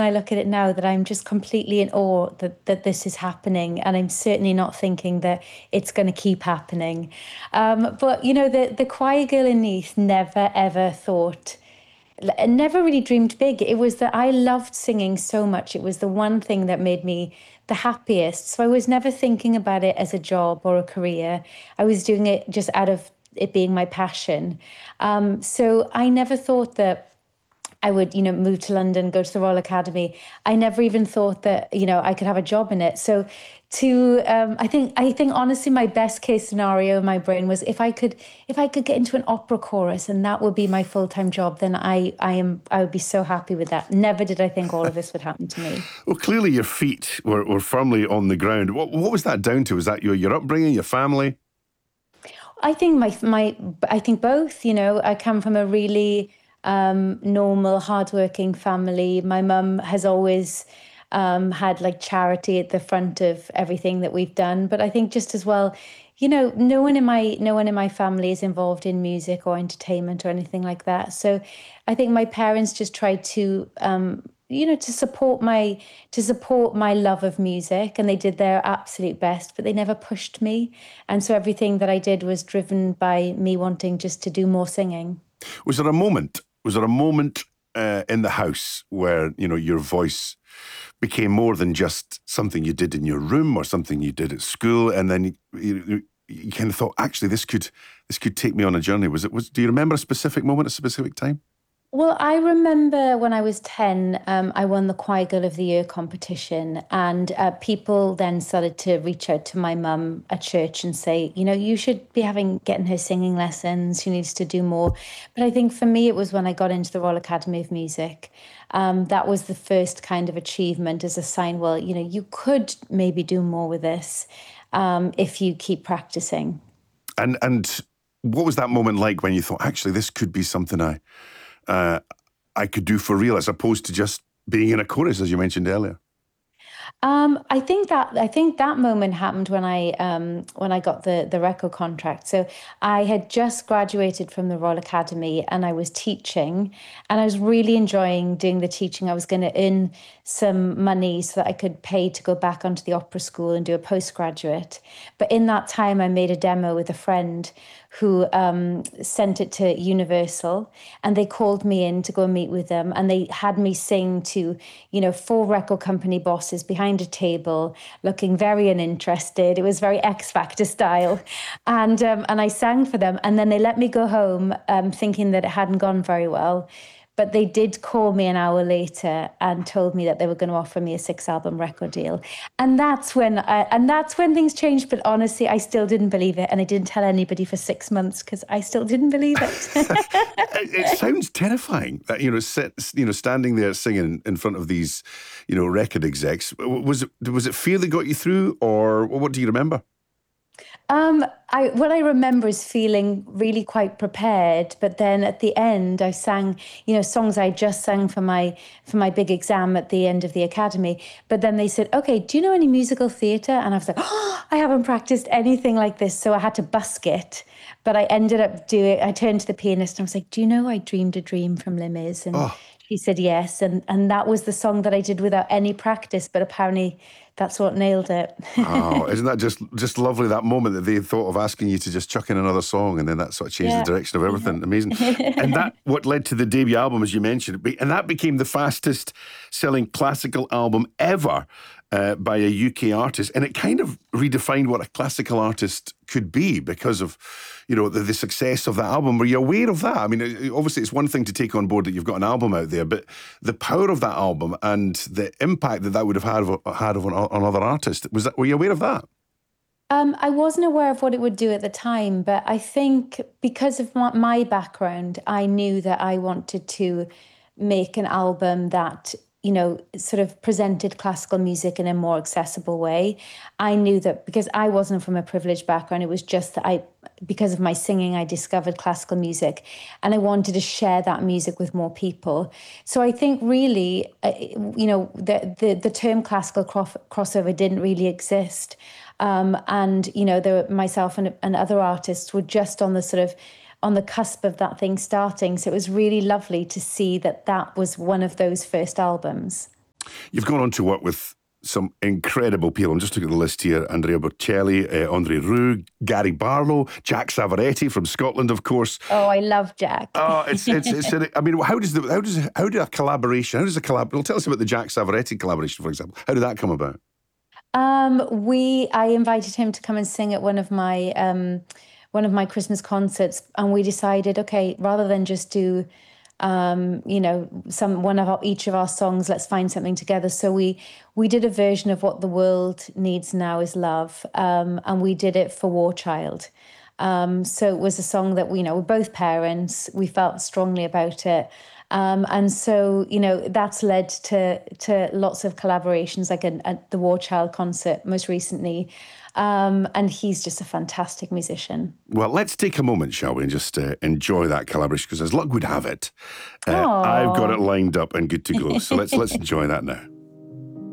I look at it now that I'm just completely in awe that this is happening. And I'm certainly not thinking that it's going to keep happening. But, the choir girl in Neath never, ever thought, never really dreamed big. It was that I loved singing so much. It was the one thing that made me the happiest. So I was never thinking about it as a job or a career. I was doing it just out of it being my passion. So I never thought that I would, move to London, go to the Royal Academy. I never even thought that, I could have a job in it. So I think honestly, my best case scenario in my brain was if I could get into an opera chorus and that would be my full-time job, then I would be so happy with that. Never did I think all of this would happen to me. Well, clearly your feet were firmly on the ground. What was that down to? Was that your upbringing, your family? I think I think both. I come from a really normal, hardworking family. My mum has always had like charity at the front of everything that we've done. But I think just as well, no one in my family is involved in music or entertainment or anything like that. So I think my parents just tried to to support my love of music, and they did their absolute best, but they never pushed me. And so everything that I did was driven by me wanting just to do more singing. Was there a moment in the house where, your voice became more than just something you did in your room or something you did at school, and then you kind of thought, actually, this could take me on a journey? Do you remember a specific moment, a specific time? Well, I remember when I was 10, I won the Choir Girl of the Year competition, and people then started to reach out to my mum at church and say, you should be getting her singing lessons. She needs to do more. But I think for me, it was when I got into the Royal Academy of Music. That was the first kind of achievement as a sign, well, you could maybe do more with this if you keep practicing. And what was that moment like when you thought, actually, this could be something I could do for real, as opposed to just being in a chorus, as you mentioned earlier? I think that moment happened when I got the record contract. So I had just graduated from the Royal Academy and I was teaching, and I was really enjoying doing the teaching. I was going to earn some money so that I could pay to go back onto the opera school and do a postgraduate. But in that time, I made a demo with a friend who sent it to Universal, and they called me in to go and meet with them, and they had me sing to 4 record company bosses behind a table, looking very uninterested. It was very X Factor style, and I sang for them, and then they let me go home, thinking that it hadn't gone very well. But they did call me an hour later and told me that they were going to offer me a 6-album record deal. And that's when things changed. But honestly, I still didn't believe it. And I didn't tell anybody for 6 months because I still didn't believe it. It sounds terrifying that, standing there singing in front of these, record execs. Was it fear that got you through, or what do you remember? What I remember is feeling really quite prepared, but then at the end I sang, songs I just sang for my big exam at the end of the academy. But then they said, okay, do you know any musical theatre? And I was like, oh, I haven't practiced anything like this. So I had to busk it. But I ended up I turned to the pianist and I was like, do you know I Dreamed a Dream from Les Mis? And she said yes. And that was the song that I did without any practice, but apparently that's what nailed it. Oh, isn't that just lovely, that moment that they thought of asking you to just chuck in another song, and then that sort of changed the direction of everything. Amazing. And that what led to the debut album, as you mentioned, and that became the fastest selling classical album ever by a UK artist, and it kind of redefined what a classical artist could be because of the success of that album. Were you aware of that? I mean, obviously it's one thing to take on board that you've got an album out there, but the power of that album and the impact that would have had on other artists, were you aware of that? I wasn't aware of what it would do at the time, but I think because of my background, I knew that I wanted to make an album that sort of presented classical music in a more accessible way. I knew that because I wasn't from a privileged background, it was just that because of my singing, I discovered classical music and I wanted to share that music with more people. So I think really, the term classical crossover didn't really exist. Myself and other artists were just on the cusp of that thing starting. So it was really lovely to see that was one of those first albums. You've gone on to work with some incredible people. I'm just looking at the list here. Andrea Bocelli, Andre Rieu, Gary Barlow, Jack Savoretti from Scotland, of course. Oh, I love Jack. Oh, I mean, how does a collaboration? How does a collab? Well, tell us about the Jack Savoretti collaboration, for example. How did that come about? I invited him to come and sing at one of my Christmas concerts, and we decided, okay, rather than just do each of our songs, let's find something together. So we did a version of What the World Needs Now Is Love, and we did it for War Child. So it was a song that we're both parents. We felt strongly about it. And so, that's led to lots of collaborations, like at the War Child concert most recently. And he's just a fantastic musician. Well, let's take a moment, shall we, and just enjoy that collaboration, because as luck would have it, I've got it lined up and good to go. So let's enjoy that now.